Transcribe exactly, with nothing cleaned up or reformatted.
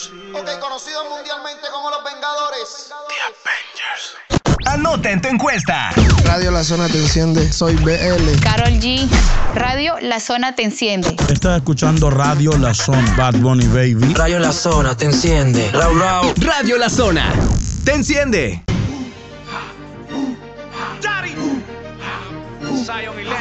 Ok, conocidos mundialmente como los Vengadores. The Avengers. Anota en tu encuesta. Radio La Zona te enciende. Soy B L. Karol G. Radio La Zona te enciende. Estás escuchando Radio La Zona. Bad Bunny Baby. Radio La Zona te enciende. Raw, raw. Radio La Zona te enciende. Zion y